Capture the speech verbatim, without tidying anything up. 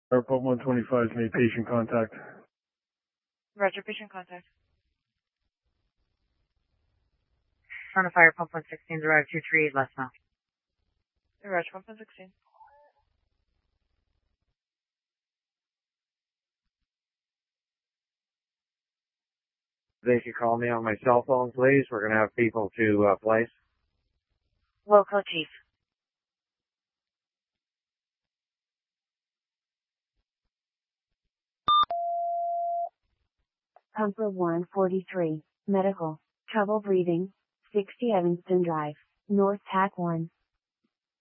Airport one twenty-five made patient contact. Roger, patient contact. Front of fire, pump one sixteen, arrived two three eight less now. Roger, pump one sixteen. They could call me on my cell phone, please. We're going to have people to uh, place. Local chief. Pumper one forty-three, medical, trouble breathing, sixty Evanston Drive, North Tack one.